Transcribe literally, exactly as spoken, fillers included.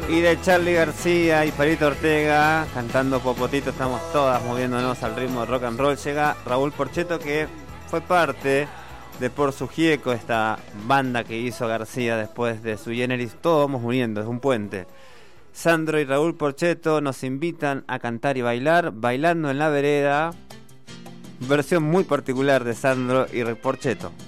Y de Charly García y Palito Ortega cantando Popotito, estamos todas moviéndonos al ritmo de rock and roll. Llega Raúl Porcheto, que fue parte de Por su Gieco, esta banda que hizo García después de Sui Generis. Todos vamos uniendo, es un puente. Sandro y Raúl Porcheto nos invitan a cantar y bailar, Bailando en la Vereda, versión muy particular de Sandro y Porcheto.